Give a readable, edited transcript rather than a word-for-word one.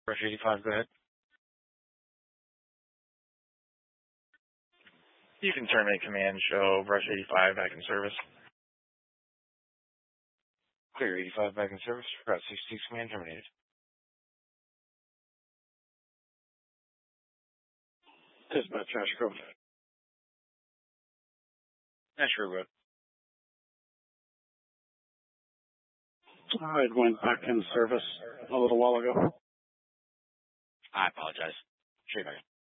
Brush 85, go ahead. You can terminate command, show Brush 85 back in service. Clear 85 back in service. Route 66 command terminated. Dispatch, Ash Grove. Ash Grove Road. It went back in service a little while ago. I apologize. Straight back.